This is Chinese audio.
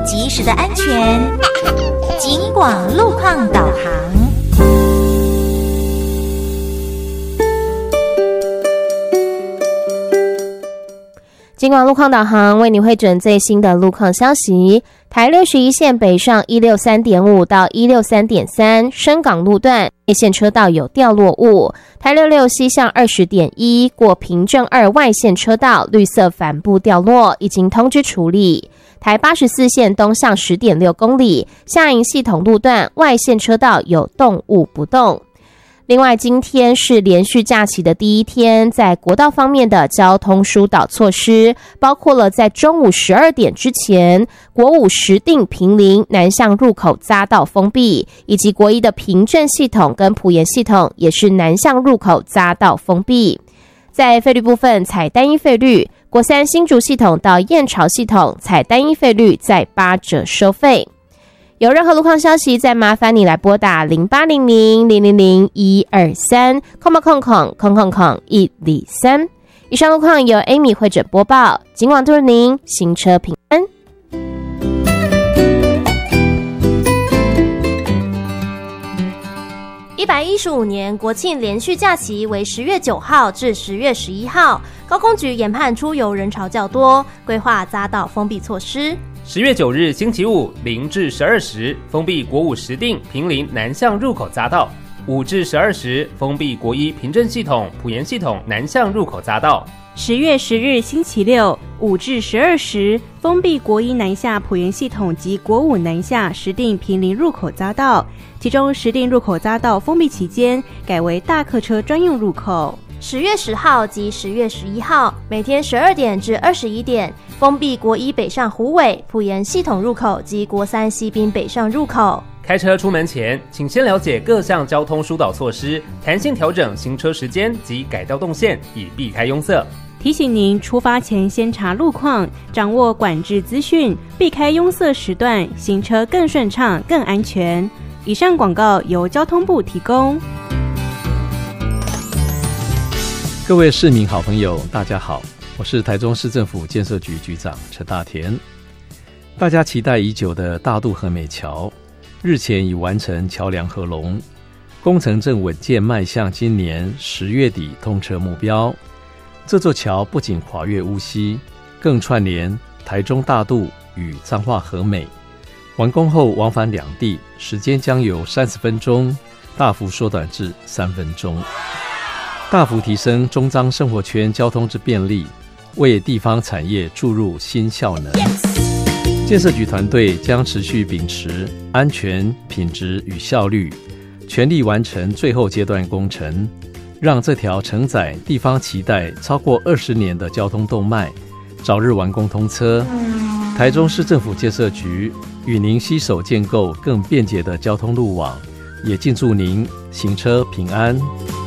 及时的安全。警广路况导航。 警广路况导航为你汇整最新的路况消息。台61线北上 163.5 到 163.3 深港路段内线车道有掉落物，台66西向 20.1 过平镇2外线车道绿色帆布掉落，已经通知处理。台84线东向 10.6 公里下营系统路段外线车道有动物不动。另外，今天是连续假期的第一天，在国道方面的交通疏导措施，包括了在中午12点之前，国五石碇坪林南向入口匝道封闭，以及国一的平镇系统跟埔盐系统也是南向入口匝道封闭。在费率部分，采单一费率，国三新竹系统到燕巢系统采单一费率在8折收费。有任何路况消息，再麻烦你来拨打0800-000-123123。以上路况由 Amy 汇整播报，警广祝您行车平安。115年国庆连续假期为10月9号至10月11号，高公局研判出游人潮较多，规划匝道封闭措施。 10月9日星期五0至12时封闭国五石碇坪林南向入口匝道，5至12时封闭国一平镇系统埔盐系统南向入口匝道。 10月10日星期六5至12时封闭国一南下埔盐系统及国五南下石碇坪林入口匝道，其中石碇入口匝道封闭期间改为大客车专用入口。 10月10号及10月11号每天12点至21点封闭国一北上虎尾埔盐系统入口及国三西滨北上入口。 开车出门前，请先了解各项交通疏导措施，弹性调整行车时间及改道动线，以避开拥塞。 提醒您出发前先查路况，掌握管制资讯，避开拥塞时段，行车更顺畅、更安全。以上广告由交通部提供。 各位市民好朋友，大家好，我是台中市政府建设局局长陈大田。大家期待已久的大渡和美桥日前已完成桥梁合龙，工程正稳健迈向今年10月底通车目标。这座桥不仅跨越乌溪，更串联台中大渡与彰化和美，完工后往返两地时间将由30分钟大幅缩短至3分钟，大幅提升中彰生活圈交通之便利，为地方产业注入新效能。建设局团队将持续秉持安全、品质与效率，全力完成最后阶段工程，让这条承载地方期待超过20年的交通动脉早日完工通车。台中市政府建设局与您携手建构更便捷的交通路网，也敬祝您行车平安。